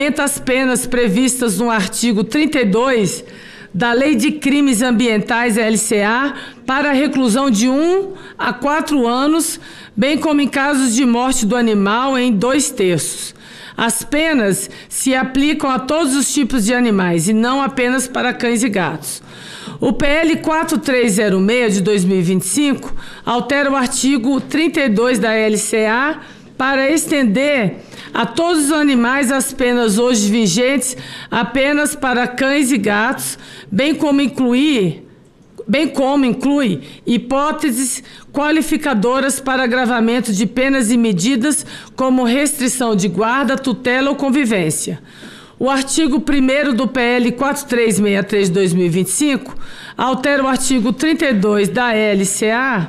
as penas previstas no artigo 32 da Lei de Crimes Ambientais, LCA, para a reclusão de 1 a 4 anos, bem como em casos de morte do animal em 2/3. As penas se aplicam a todos os tipos de animais e não apenas para cães e gatos. O PL 4306 de 2025 altera o artigo 32 da LCA para estender a todos os animais as penas hoje vigentes apenas para cães e gatos, bem como inclui hipóteses qualificadoras para agravamento de penas e medidas como restrição de guarda, tutela ou convivência. O artigo 1º do PL 4363 de 2025 altera o artigo 32 da LCA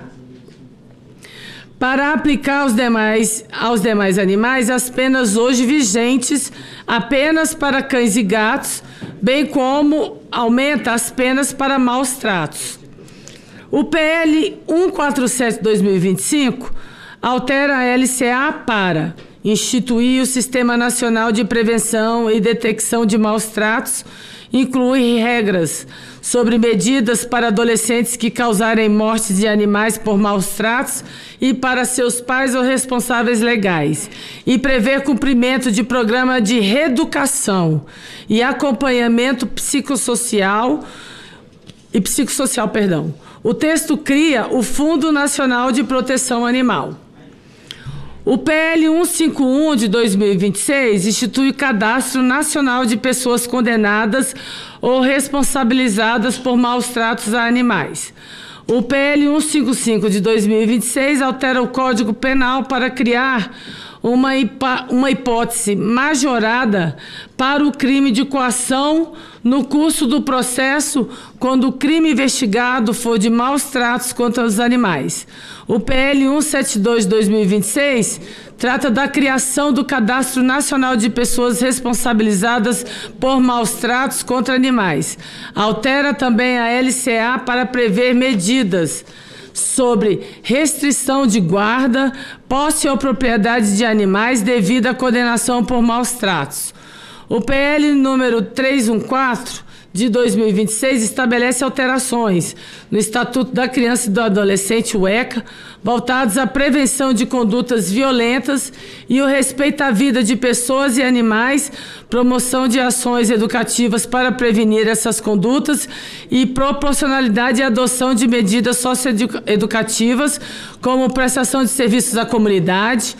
para aplicar aos demais animais as penas hoje vigentes apenas para cães e gatos, bem como aumenta as penas para maus tratos. O PL 147 de 2025 altera a LCA para instituir o Sistema Nacional de Prevenção e Detecção de Maus Tratos, inclui regras sobre medidas para adolescentes que causarem mortes de animais por maus tratos e para seus pais ou responsáveis legais, e prevê cumprimento de programa de reeducação e acompanhamento psicossocial. O texto cria o Fundo Nacional de Proteção Animal. O PL 151 de 2026 institui o Cadastro Nacional de Pessoas Condenadas ou Responsabilizadas por Maus Tratos a Animais. O PL 155 de 2026 altera o Código Penal para criar uma hipótese majorada para o crime de coação no curso do processo quando o crime investigado for de maus tratos contra os animais. O PL 172 de 2026 trata da criação do Cadastro Nacional de Pessoas Responsabilizadas por Maus Tratos contra Animais. Altera também a LCA para prever medidas sobre restrição de guarda, posse ou propriedade de animais devido à condenação por maus tratos. O PL número 314 de 2026 estabelece alterações no Estatuto da Criança e do Adolescente, o ECA, voltados à prevenção de condutas violentas e o respeito à vida de pessoas e animais, promoção de ações educativas para prevenir essas condutas e proporcionalidade e adoção de medidas socioeducativas, como prestação de serviços à comunidade.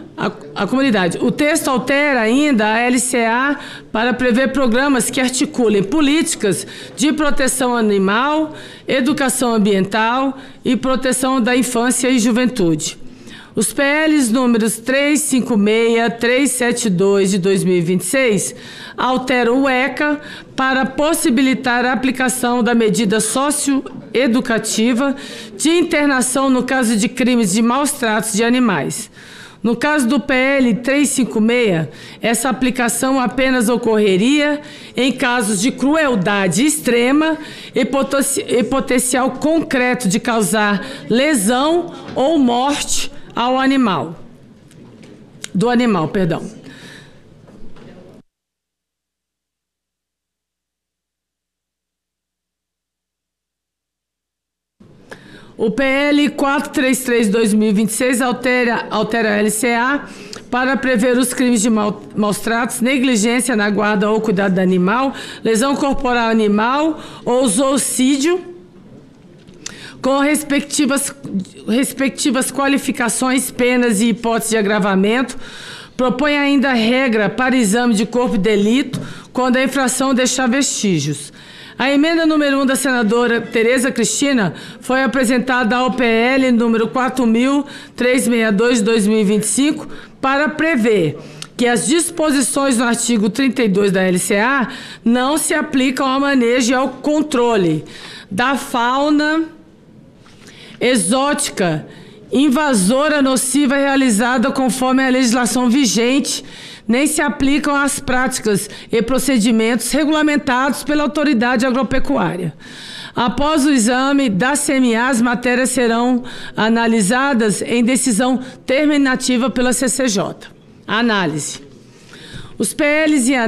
O texto altera ainda a LCA para prever programas que articulem políticas de proteção animal, educação ambiental e proteção da infância e juventude. Os PLs números 356 e 372 de 2026 alteram o ECA para possibilitar a aplicação da medida socioeducativa de internação no caso de crimes de maus tratos de animais. No caso do PL 356, essa aplicação apenas ocorreria em casos de crueldade extrema e potencial concreto de causar lesão ou morte ao animal. O PL 433 de 2026 altera a LCA para prever os crimes de maus tratos, negligência na guarda ou cuidado do animal, lesão corporal animal ou zoocídio, com respectivas qualificações, penas e hipóteses de agravamento. Propõe ainda regra para exame de corpo de delito quando a infração deixar vestígios. A emenda número 1 da senadora Tereza Cristina foi apresentada ao PL número 4.362 de 2025 para prever que as disposições no artigo 32 da LCA não se aplicam ao manejo e ao controle da fauna exótica invasora nociva realizada conforme a legislação vigente, nem se aplicam às práticas e procedimentos regulamentados pela autoridade agropecuária. Após o exame da CMA, as matérias serão analisadas em decisão terminativa pela CCJ. Análise. Os PLs em